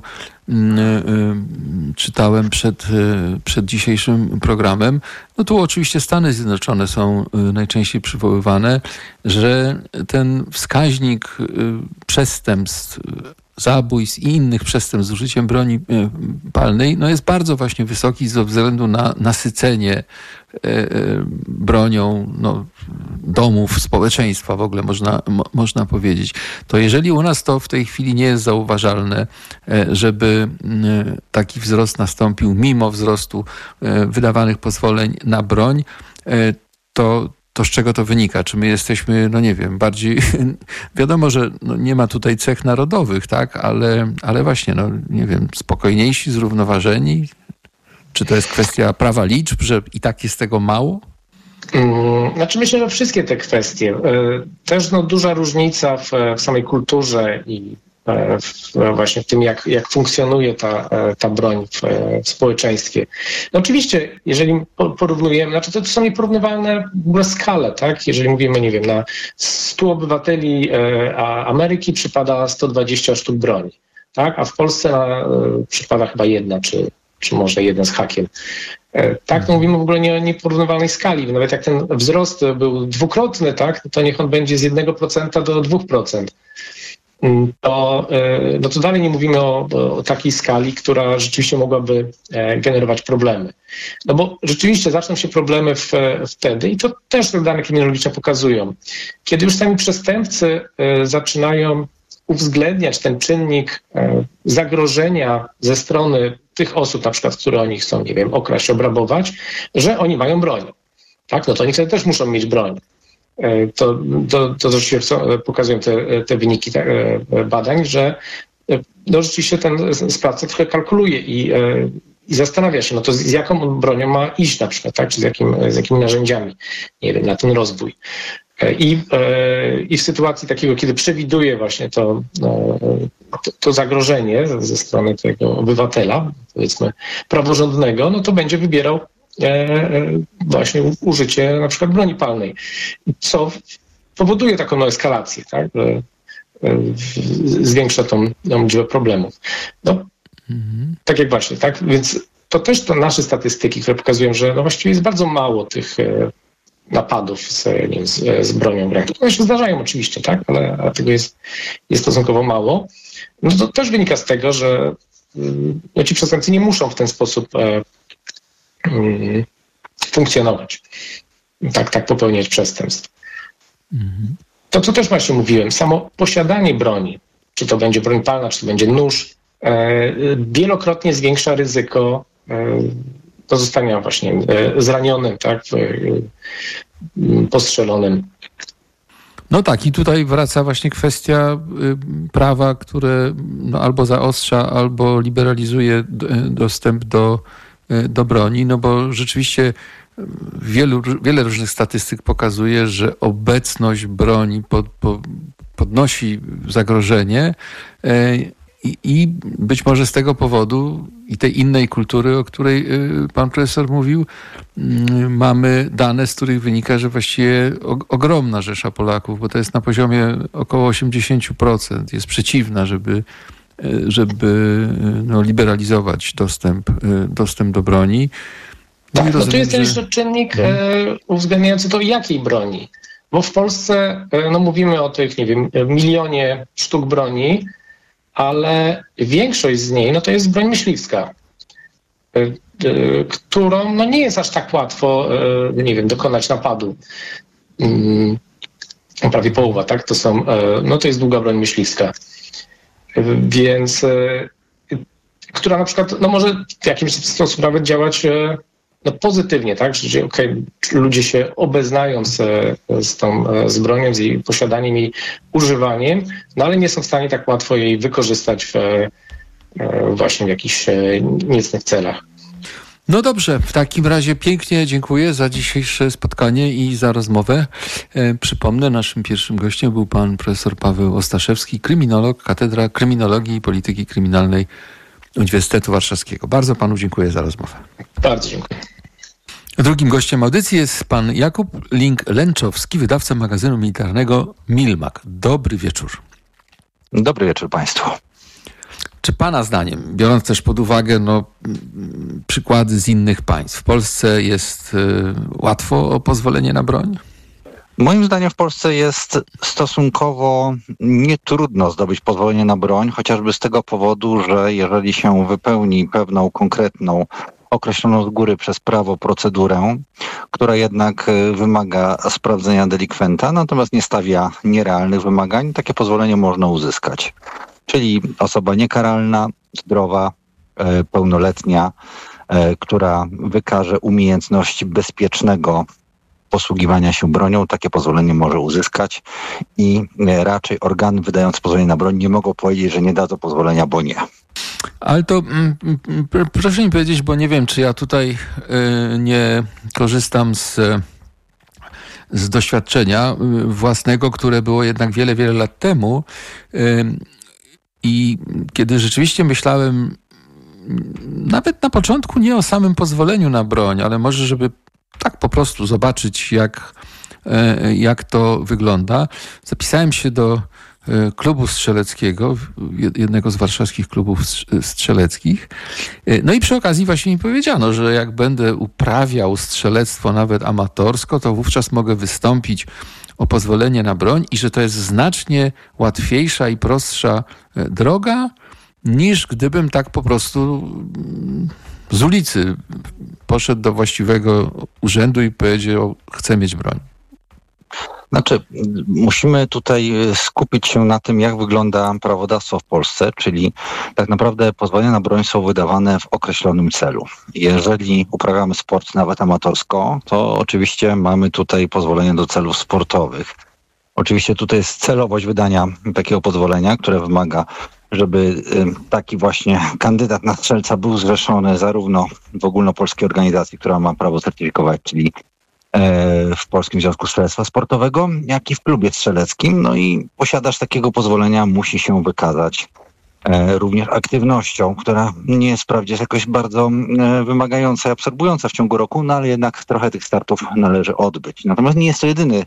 czytałem przed, przed dzisiejszym programem. No tu oczywiście Stany Zjednoczone są najczęściej przywoływane, że ten wskaźnik przestępstw, zabójstw i innych przestępstw z użyciem broni palnej no jest bardzo właśnie wysoki ze względu na nasycenie bronią no, domów, społeczeństwa w ogóle można, mo, można powiedzieć. To jeżeli u nas to w tej chwili nie jest zauważalne, żeby taki wzrost nastąpił mimo wzrostu wydawanych pozwoleń na broń, to to z czego to wynika? Czy my jesteśmy, no nie wiem, bardziej, wiadomo, że no nie ma tutaj cech narodowych, tak, ale, ale właśnie, no nie wiem, spokojniejsi, zrównoważeni? Czy to jest kwestia prawa liczb, że i tak jest tego mało? Znaczy myślę, że wszystkie te kwestie. Też no, duża różnica w, w samej kulturze i w, właśnie w tym, jak, jak funkcjonuje ta, ta broń w, w społeczeństwie. No oczywiście, jeżeli porównujemy, znaczy to, to są nieporównywalne w ogóle skale, tak? Jeżeli mówimy, nie wiem, na stu obywateli Ameryki przypada sto dwadzieścia sztuk broni, tak? A w Polsce na, przypada chyba jedna, czy, czy może jeden z hakiem. Tak, no mówimy w ogóle nie o nieporównywalnej skali. Nawet jak ten wzrost był dwukrotny, tak, to niech on będzie z jednego procenta do dwóch procent. To, no to dalej nie mówimy o, o takiej skali, która rzeczywiście mogłaby generować problemy. No bo rzeczywiście zaczną się problemy w, wtedy, i to też dane kryminologiczne pokazują, kiedy już sami przestępcy zaczynają uwzględniać ten czynnik zagrożenia ze strony tych osób, na przykład, które oni chcą, nie wiem, okraść, obrabować, że oni mają broń. Tak? No to oni wtedy też muszą mieć broń. To, to, to rzeczywiście pokazują te, te wyniki badań, że no rzeczywiście ten sprawca trochę kalkuluje i, i zastanawia się, no to z jaką bronią ma iść na przykład, tak? Czy z, jakim, z jakimi narzędziami, nie wiem, na ten rozwój. I, I w sytuacji takiego, kiedy przewiduje właśnie to, to, to zagrożenie ze strony tego obywatela, powiedzmy praworządnego, no to będzie wybierał właśnie użycie na przykład broni palnej, co powoduje taką no, eskalację, tak? Że zwiększa tą, tą liczbę problemów. No, mhm. Tak jak właśnie, tak? Więc to też to nasze statystyki, które pokazują, że no właściwie jest bardzo mało tych napadów z, nie wiem, z, z bronią w ręku. One się zdarzają oczywiście, tak? Ale, ale tego jest, jest stosunkowo mało. No to też wynika z tego, że no, ci przestępcy nie muszą w ten sposób e, mm, funkcjonować. Tak, tak popełniać przestępstw. Mhm. To, co też właśnie mówiłem, samo posiadanie broni, czy to będzie broń palna, czy to będzie nóż, e, wielokrotnie zwiększa ryzyko e, pozostania właśnie e, zranionym, tak, e, postrzelonym. No tak, i tutaj wraca właśnie kwestia y, prawa, które no, albo zaostrza, albo liberalizuje d- dostęp do do broni, no bo rzeczywiście wielu, wiele różnych statystyk pokazuje, że obecność broni pod, pod, podnosi zagrożenie i, i być może z tego powodu i tej innej kultury, o której pan profesor mówił, mamy dane, z których wynika, że właściwie ogromna rzesza Polaków, bo to jest na poziomie około osiemdziesiąt procent, jest przeciwna, żeby żeby no, liberalizować dostęp, dostęp do broni. Tak, no rozumiem, to jest że... jeszcze czynnik e, uwzględniający to, jakiej broni. Bo w Polsce e, no, mówimy o tych, nie wiem, milionie sztuk broni, ale większość z niej no, to jest broń myśliwska, e, e, którą no, nie jest aż tak łatwo, e, nie wiem, dokonać napadu. Mm, prawie połowa, tak? To są, e, no to jest długa broń myśliwska. Więc, e, która na przykład no może w jakimś sposób nawet działać e, no pozytywnie, tak? Że okay, ludzie się obeznają z, z tą z bronią, z jej posiadaniem i używaniem, no ale nie są w stanie tak łatwo jej wykorzystać w, e, właśnie w jakichś e, niecnych celach. No dobrze, w takim razie pięknie dziękuję za dzisiejsze spotkanie i za rozmowę. E, przypomnę, naszym pierwszym gościem był pan profesor Paweł Ostaszewski, kryminolog, Katedra Kryminologii i Polityki Kryminalnej Uniwersytetu Warszawskiego. Bardzo panu dziękuję za rozmowę. Bardzo dziękuję. Drugim gościem audycji jest pan Jakub Link-Lęczowski, wydawca magazynu militarnego Milmak. Dobry wieczór. Dobry wieczór państwu. Czy pana zdaniem, biorąc też pod uwagę no, przykłady z innych państw, w Polsce jest y, łatwo o pozwolenie na broń? Moim zdaniem w Polsce jest stosunkowo nietrudno zdobyć pozwolenie na broń, chociażby z tego powodu, że jeżeli się wypełni pewną konkretną, określoną z góry przez prawo procedurę, która jednak wymaga sprawdzenia delikwenta, natomiast nie stawia nierealnych wymagań, takie pozwolenie można uzyskać. Czyli osoba niekaralna, zdrowa, pełnoletnia, która wykaże umiejętności bezpiecznego posługiwania się bronią, takie pozwolenie może uzyskać i raczej organy wydające pozwolenie na broń nie mogą powiedzieć, że nie dadzą pozwolenia, bo nie. Ale to mm, proszę mi powiedzieć, bo nie wiem, czy ja tutaj y, nie korzystam z, z doświadczenia własnego, które było jednak wiele, wiele lat temu y, i kiedy rzeczywiście myślałem nawet na początku nie o samym pozwoleniu na broń, ale może żeby tak po prostu zobaczyć, jak, jak to wygląda. Zapisałem się do klubu strzeleckiego, jednego z warszawskich klubów strzeleckich. No i przy okazji właśnie mi powiedziano, że jak będę uprawiał strzelectwo nawet amatorsko, to wówczas mogę wystąpić o pozwolenie na broń i że to jest znacznie łatwiejsza i prostsza droga, niż gdybym tak po prostu z ulicy poszedł do właściwego urzędu i powiedział, chcę mieć broń. Znaczy, musimy tutaj skupić się na tym, jak wygląda prawodawstwo w Polsce, czyli tak naprawdę pozwolenia na broń są wydawane w określonym celu. Jeżeli uprawiamy sport nawet amatorsko, to oczywiście mamy tutaj pozwolenie do celów sportowych. Oczywiście tutaj jest celowość wydania takiego pozwolenia, które wymaga, żeby taki właśnie kandydat na strzelca był zrzeszony zarówno w ogólnopolskiej organizacji, która ma prawo certyfikować, czyli w Polskim Związku Strzelectwa Sportowego, jak i w klubie strzeleckim. No i posiadacz takiego pozwolenia musi się wykazać również aktywnością, która nie jest wprawdzie jakoś bardzo wymagająca i absorbująca w ciągu roku, no ale jednak trochę tych startów należy odbyć. Natomiast nie jest to jedyny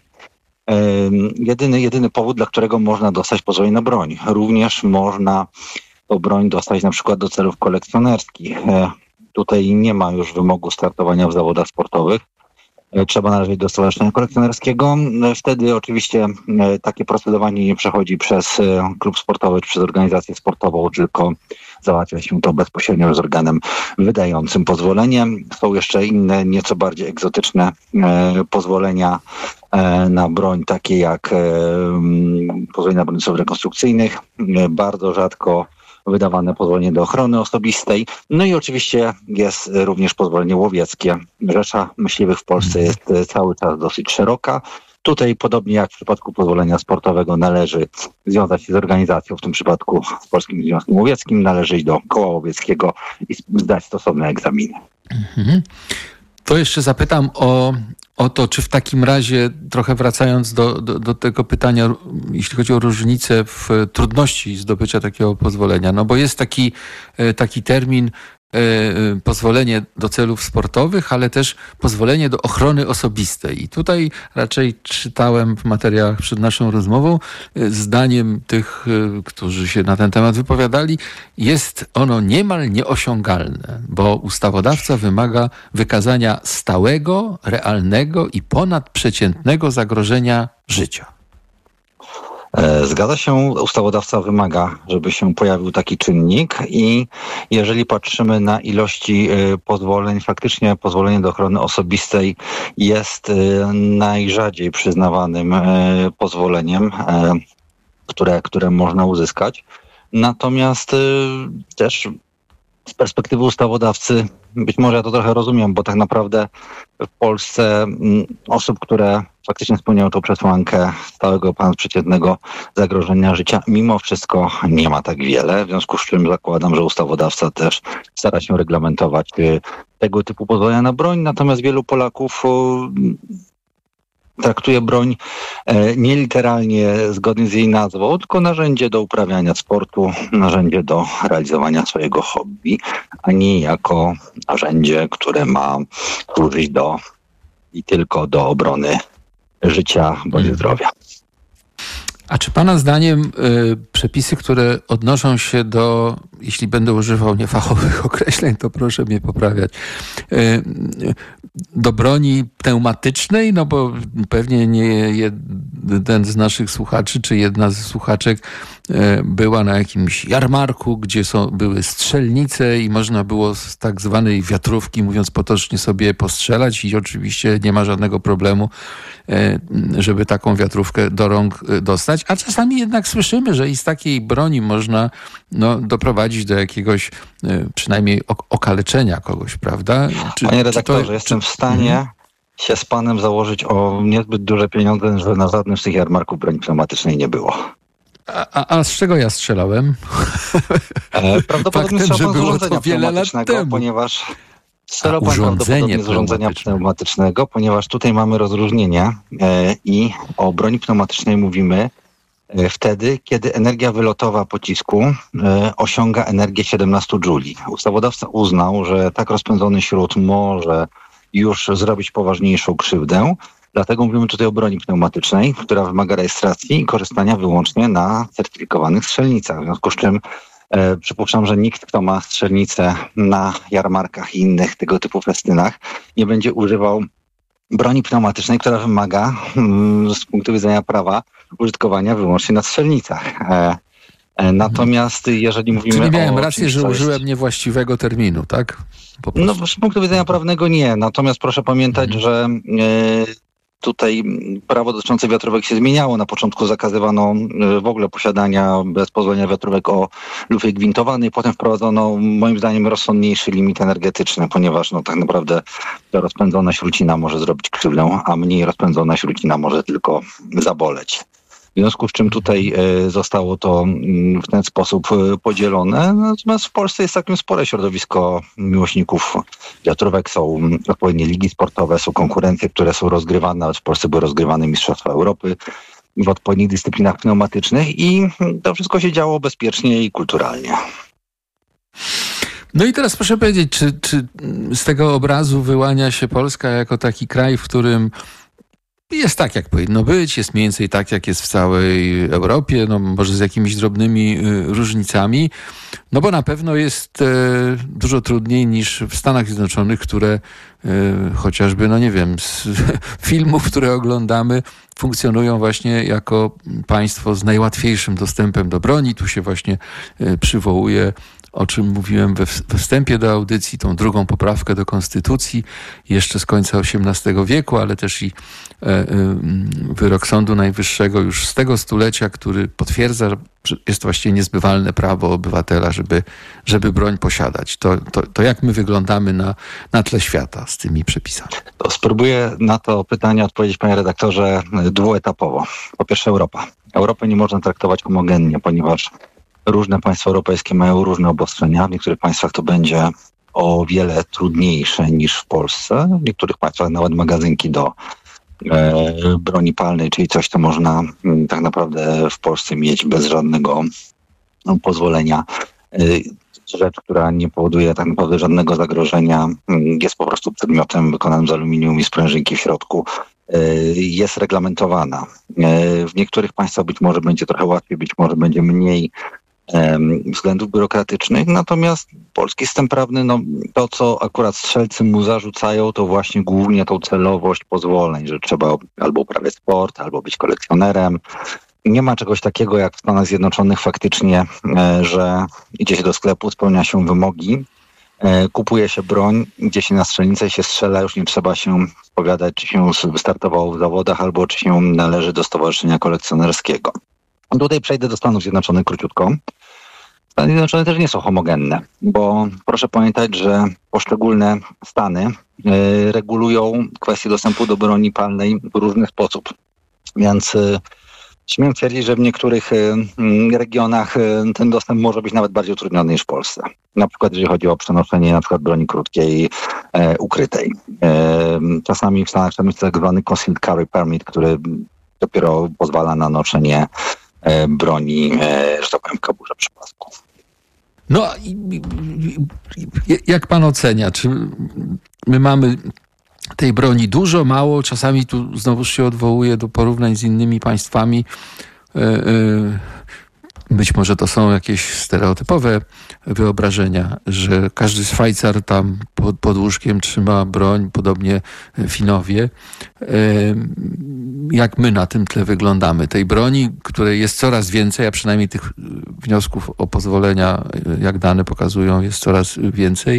Jedyny, jedyny powód, dla którego można dostać pozwolenie na broń. Również można tą broń dostać na przykład do celów kolekcjonerskich. Tutaj nie ma już wymogu startowania w zawodach sportowych. Trzeba należeć do stowarzyszenia kolekcjonerskiego. Wtedy oczywiście takie procedowanie nie przechodzi przez klub sportowy czy przez organizację sportową, tylko załatwia się to bezpośrednio z organem wydającym pozwolenie. Są jeszcze inne, nieco bardziej egzotyczne pozwolenia na broń, takie jak pozwolenia na broń celów rekonstrukcyjnych. Bardzo rzadko wydawane pozwolenie do ochrony osobistej. No i oczywiście jest również pozwolenie łowieckie. Rzesza myśliwych w Polsce jest cały czas dosyć szeroka. Tutaj, podobnie jak w przypadku pozwolenia sportowego, należy związać się z organizacją, w tym przypadku z Polskim Związkiem Łowieckim, należy iść do koła łowieckiego i zdać stosowne egzaminy. Mhm. To jeszcze zapytam o, o to, czy w takim razie, trochę wracając do, do, do tego pytania, jeśli chodzi o różnicę w trudności zdobycia takiego pozwolenia, no bo jest taki, taki termin pozwolenie do celów sportowych, ale też pozwolenie do ochrony osobistej. I tutaj raczej czytałem w materiałach przed naszą rozmową, zdaniem tych, którzy się na ten temat wypowiadali, jest ono niemal nieosiągalne, bo ustawodawca wymaga wykazania stałego, realnego i ponadprzeciętnego zagrożenia życia. Zgadza się, ustawodawca wymaga, żeby się pojawił taki czynnik i jeżeli patrzymy na ilości pozwoleń, faktycznie pozwolenie do ochrony osobistej jest najrzadziej przyznawanym pozwoleniem, które, które można uzyskać. Natomiast też z perspektywy ustawodawcy, być może ja to trochę rozumiem, bo tak naprawdę w Polsce osób, które faktycznie spełniają tą przesłankę stałego ponadprzeciętnego zagrożenia życia, mimo wszystko nie ma tak wiele, w związku z czym zakładam, że ustawodawca też stara się reglamentować tego typu pozwolenia na broń, natomiast wielu Polaków traktuje broń nie literalnie zgodnie z jej nazwą, tylko narzędzie do uprawiania sportu, narzędzie do realizowania swojego hobby, a nie jako narzędzie, które ma służyć do i tylko do obrony życia bądź zdrowia. A czy pana zdaniem y, przepisy, które odnoszą się do, jeśli będę używał niefachowych określeń, to proszę mnie poprawiać, y, do broni pneumatycznej, no bo pewnie nie jeden z naszych słuchaczy, czy jedna z słuchaczek y, była na jakimś jarmarku, gdzie są, były strzelnice i można było z tak zwanej wiatrówki, mówiąc potocznie, sobie postrzelać i oczywiście nie ma żadnego problemu, y, żeby taką wiatrówkę do rąk dostać. A czasami jednak słyszymy, że i z takiej broni można no, doprowadzić do jakiegoś y, przynajmniej ok- okaleczenia kogoś, prawda? Czy, Panie redaktorze, to, jestem czy... w stanie hmm. się z panem założyć o niezbyt duże pieniądze, że na żadnym z tych jarmarków broni pneumatycznej nie było. A, a, a z czego ja strzelałem? E, prawdopodobnie Faktem, że było to wiele lat temu. Ponieważ strzelał pan prawdopodobnie z urządzenia pneumatycznego, ponieważ tutaj mamy rozróżnienie e, i o broni pneumatycznej mówimy wtedy, kiedy energia wylotowa pocisku e, osiąga energię siedemnaście dżuli. Ustawodawca uznał, że tak rozpędzony śrut może już zrobić poważniejszą krzywdę, dlatego mówimy tutaj o broni pneumatycznej, która wymaga rejestracji i korzystania wyłącznie na certyfikowanych strzelnicach. W związku z czym e, przypuszczam, że nikt, kto ma strzelnicę na jarmarkach i innych tego typu festynach, nie będzie używał broni pneumatycznej, która wymaga mm, z punktu widzenia prawa użytkowania wyłącznie na strzelnicach. E, e, natomiast jeżeli mówimy Czyli miałem o rację, czymś, że jest... użyłem niewłaściwego terminu, tak? No z punktu widzenia prawnego nie. Natomiast proszę pamiętać, mhm. że e, tutaj prawo dotyczące wiatrówek się zmieniało. Na początku zakazywano w ogóle posiadania bez pozwolenia wiatrówek o lufie gwintowanej. Potem wprowadzono moim zdaniem rozsądniejszy limit energetyczny, ponieważ no, tak naprawdę ta rozpędzona śrucina może zrobić krzywdę, a mniej rozpędzona śrucina może tylko zaboleć. W związku z czym tutaj zostało to w ten sposób podzielone. Natomiast w Polsce jest całkiem spore środowisko miłośników wiatrówek. Są odpowiednie ligi sportowe, są konkurencje, które są rozgrywane. Nawet w Polsce były rozgrywane Mistrzostwa Europy w odpowiednich dyscyplinach pneumatycznych i to wszystko się działo bezpiecznie i kulturalnie. No i teraz proszę powiedzieć, czy, czy z tego obrazu wyłania się Polska jako taki kraj, w którym jest tak, jak powinno być, jest mniej więcej tak, jak jest w całej Europie, no może z jakimiś drobnymi y, różnicami, no bo na pewno jest y, dużo trudniej niż w Stanach Zjednoczonych, które y, chociażby, no nie wiem, z filmów, które oglądamy, funkcjonują właśnie jako państwo z najłatwiejszym dostępem do broni. Tu się właśnie y, przywołuje, o czym mówiłem we, we wstępie do audycji, tą drugą poprawkę do Konstytucji, jeszcze z końca osiemnastego wieku, ale też i e, e, wyrok Sądu Najwyższego już z tego stulecia, który potwierdza, że jest właściwie niezbywalne prawo obywatela, żeby, żeby broń posiadać. To, to, to jak my wyglądamy na, na tle świata z tymi przepisami? To spróbuję na to pytanie odpowiedzieć, panie redaktorze, dwuetapowo. Po pierwsze Europa. Europę nie można traktować homogennie, ponieważ różne państwa europejskie mają różne obostrzenia. W niektórych państwach to będzie o wiele trudniejsze niż w Polsce. W niektórych państwach nawet magazynki do e, broni palnej, czyli coś, co można m, tak naprawdę w Polsce mieć bez żadnego no, pozwolenia. E, rzecz, która nie powoduje tak naprawdę żadnego zagrożenia, jest po prostu przedmiotem wykonanym z aluminium i sprężynki w środku, jest reglamentowana. W niektórych państwach być może będzie trochę łatwiej, być może będzie mniej względów biurokratycznych, natomiast polski system prawny, no to co akurat strzelcy mu zarzucają, to właśnie głównie tą celowość pozwoleń, że trzeba albo uprawiać sport, albo być kolekcjonerem. Nie ma czegoś takiego jak w Stanach Zjednoczonych faktycznie, że idzie się do sklepu, spełnia się wymogi, kupuje się broń, idzie się na strzelnicę i się strzela, już nie trzeba się spowiadać, czy się wystartowało w zawodach, albo czy się należy do stowarzyszenia kolekcjonerskiego. Tutaj przejdę do Stanów Zjednoczonych króciutko. Stany Zjednoczone też nie są homogenne, bo proszę pamiętać, że poszczególne stany y, regulują kwestię dostępu do broni palnej w różny sposób. Więc y, śmiem twierdzić, że w niektórych y, regionach y, ten dostęp może być nawet bardziej utrudniony niż w Polsce. Na przykład jeżeli chodzi o przenoszenie na przykład broni krótkiej, e, ukrytej. E, czasami w Stanach jest tak zwany concealed carry permit, który dopiero pozwala na noszenie e, broni, e, że tak powiem, w kaburze przy pasku. No, i, i, jak pan ocenia, czy my mamy tej broni dużo, mało? Czasami tu znowuż się odwołuje do porównań z innymi państwami. Być może to są jakieś stereotypowe wyobrażenia, że każdy Szwajcar tam pod, pod łóżkiem trzyma broń, podobnie Finowie. Jak my na tym tle wyglądamy? Tej broni, której jest coraz więcej, a przynajmniej tych wniosków o pozwolenia, jak dane pokazują, jest coraz więcej.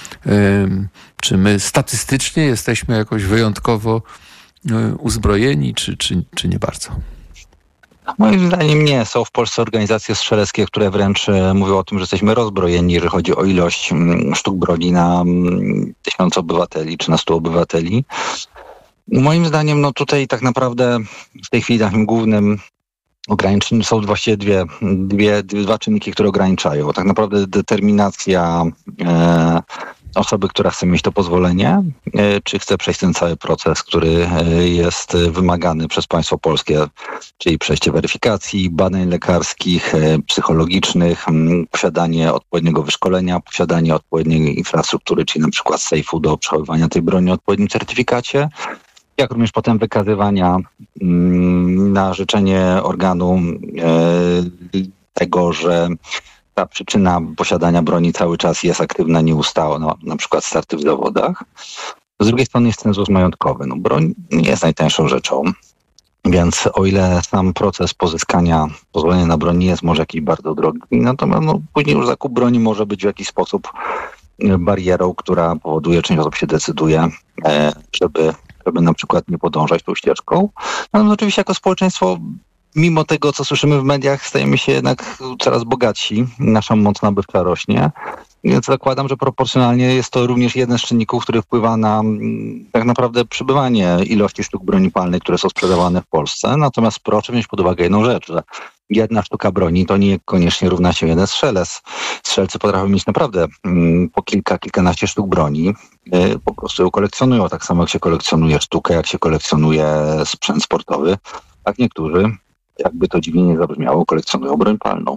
Czy my statystycznie jesteśmy jakoś wyjątkowo uzbrojeni, czy, czy, czy nie bardzo? Moim zdaniem nie. Są w Polsce organizacje strzeleckie, które wręcz mówią o tym, że jesteśmy rozbrojeni, jeżeli chodzi o ilość sztuk broni na tysiąc obywateli czy na stu obywateli. Moim zdaniem no tutaj tak naprawdę w tej chwili takim głównym ograniczeniem są właściwie dwie, dwie, dwa czynniki, które ograniczają. Tak naprawdę determinacja e, osoby, która chce mieć to pozwolenie, e, czy chce przejść ten cały proces, który e, jest wymagany przez państwo polskie, czyli przejście weryfikacji, badań lekarskich, e, psychologicznych, m, posiadanie odpowiedniego wyszkolenia, posiadanie odpowiedniej infrastruktury, czyli na przykład sejfu do przechowywania tej broni o odpowiednim certyfikacie, jak również potem wykazywania mm, na życzenie organu e, tego, że ta przyczyna posiadania broni cały czas jest aktywna, nieustała, no, na przykład starty w zawodach. Z drugiej strony jest cenzus majątkowy. No, broń nie jest najtańszą rzeczą, więc o ile sam proces pozyskania pozwolenia na broń nie jest może jakiś bardzo drogi, natomiast no, później już zakup broni może być w jakiś sposób barierą, która powoduje, część osób się decyduje, e, żeby żeby na przykład nie podążać tą ścieżką. No oczywiście jako społeczeństwo, mimo tego, co słyszymy w mediach, stajemy się jednak coraz bogatsi. Nasza moc nabywcza rośnie. Więc zakładam, że proporcjonalnie jest to również jeden z czynników, który wpływa na tak naprawdę przybywanie ilości sztuk broni palnej, które są sprzedawane w Polsce. Natomiast proszę wziąć pod uwagę jedną rzecz, że jedna sztuka broni to niekoniecznie równa się jeden strzelec. Strzelcy potrafią mieć naprawdę po kilka, kilkanaście sztuk broni. Po prostu ją kolekcjonują, tak samo jak się kolekcjonuje sztukę, jak się kolekcjonuje sprzęt sportowy. Tak niektórzy, jakby to dziwnie nie zabrzmiało, kolekcjonują broń palną.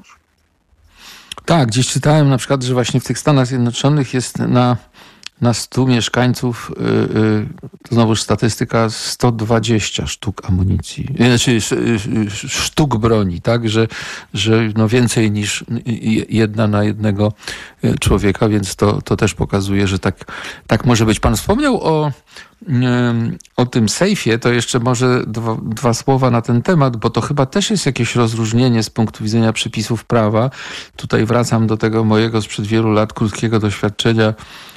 Tak, gdzieś czytałem na przykład, że właśnie w tych Stanach Zjednoczonych jest na, na stu mieszkańców, yy, yy, to znowuż statystyka, sto dwadzieścia sztuk amunicji, znaczy yy, sztuk broni, tak, że, że no więcej niż jedna na jednego człowieka, więc to, to też pokazuje, że tak, tak może być. Pan wspomniał o o tym sejfie, to jeszcze może dwa, dwa słowa na ten temat, bo to chyba też jest jakieś rozróżnienie z punktu widzenia przepisów prawa. Tutaj wracam do tego mojego sprzed wielu lat krótkiego doświadczenia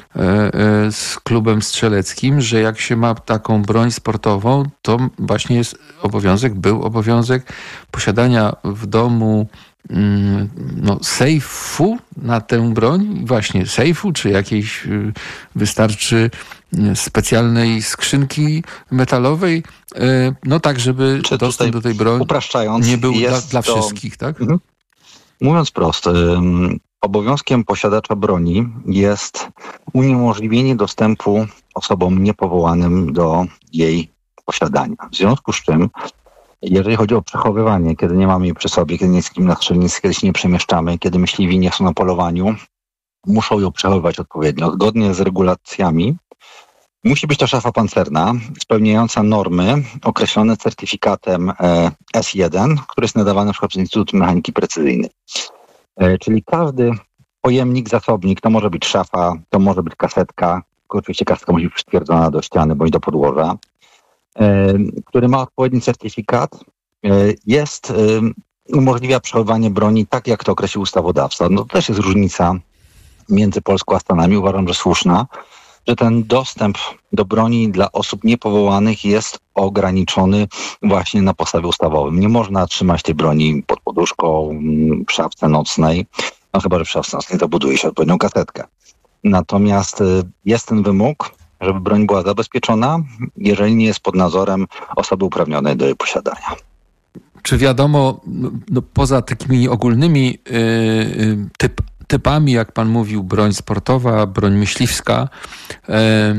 z klubem strzeleckim, że jak się ma taką broń sportową, to właśnie jest obowiązek, był obowiązek posiadania w domu no, sejfu na tę broń, właśnie sejfu, czy jakiejś wystarczy specjalnej skrzynki metalowej, no tak, żeby czy dostęp do tej broni upraszczając, nie był jest dla, dla to, wszystkich, tak? Mhm. Mówiąc prosto, obowiązkiem posiadacza broni jest uniemożliwienie dostępu osobom niepowołanym do jej posiadania. W związku z czym, jeżeli chodzi o przechowywanie, kiedy nie mamy jej przy sobie, kiedy nie jest kim na strzelnicy, kiedy się nie przemieszczamy, kiedy myśliwi nie są na polowaniu, muszą ją przechowywać odpowiednio. Zgodnie z regulacjami musi być to szafa pancerna, spełniająca normy określone certyfikatem S jeden, który jest nadawany na przykład przez Instytut Mechaniki Precyzyjnej. Czyli każdy pojemnik, zasobnik, to może być szafa, to może być kasetka, oczywiście kasetka musi być przytwierdzona do ściany bądź do podłoża, który ma odpowiedni certyfikat, jest, umożliwia przechowywanie broni tak, jak to określił ustawodawca. No to też jest różnica między Polską a Stanami, uważam, że słuszna, że ten dostęp do broni dla osób niepowołanych jest ograniczony właśnie na podstawie ustawowym. Nie można trzymać tej broni pod poduszką, w szafce nocnej, no chyba, że w szafce nocnej zabuduje się odpowiednią kasetkę. Natomiast jest ten wymóg, żeby broń była zabezpieczona, jeżeli nie jest pod nadzorem osoby uprawnionej do jej posiadania. Czy wiadomo, no, poza takimi ogólnymi yy, typ, typami, jak pan mówił, broń sportowa, broń myśliwska, yy,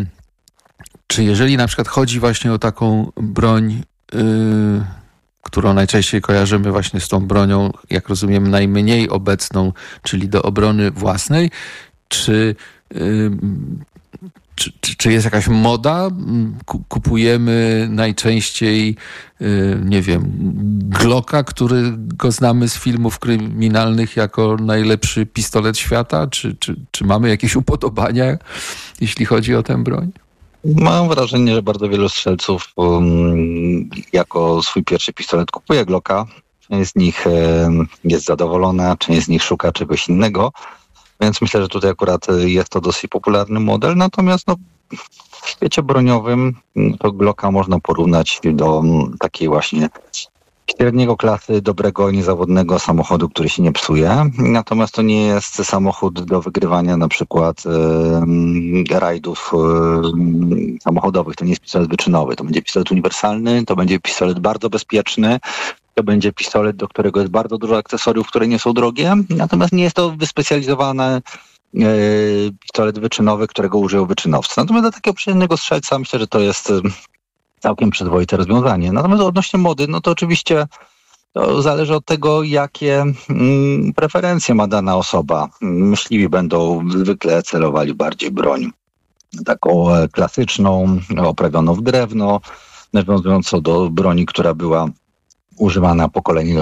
czy jeżeli na przykład chodzi właśnie o taką broń, yy, którą najczęściej kojarzymy właśnie z tą bronią, jak rozumiem, najmniej obecną, czyli do obrony własnej, czy yy, Czy, czy, czy jest jakaś moda? Kupujemy najczęściej, nie wiem, Glocka, którego znamy z filmów kryminalnych jako najlepszy pistolet świata? Czy, czy, czy mamy jakieś upodobania, jeśli chodzi o tę broń? Mam wrażenie, że bardzo wielu strzelców um, jako swój pierwszy pistolet kupuje Glocka. Część z nich um, jest zadowolona, część z nich szuka czegoś innego. Więc myślę, że tutaj akurat jest to dosyć popularny model. Natomiast no, w świecie broniowym to Glocka można porównać do takiej właśnie średniego klasy, dobrego, niezawodnego samochodu, który się nie psuje. Natomiast to nie jest samochód do wygrywania na przykład e, rajdów e, samochodowych. To nie jest pistolet wyczynowy. To będzie pistolet uniwersalny, to będzie pistolet bardzo bezpieczny. To będzie pistolet, do którego jest bardzo dużo akcesoriów, które nie są drogie. Natomiast nie jest to wyspecjalizowany e, pistolet wyczynowy, którego użyją wyczynowcy. Natomiast dla takiego przeciętnego strzelca myślę, że to jest całkiem przyzwoite rozwiązanie. Natomiast odnośnie mody, no to oczywiście to zależy od tego, jakie mm, preferencje ma dana osoba. Myśliwi będą zwykle celowali bardziej broń taką klasyczną, oprawioną w drewno, nawiązującą do broni, która była używana pokolenie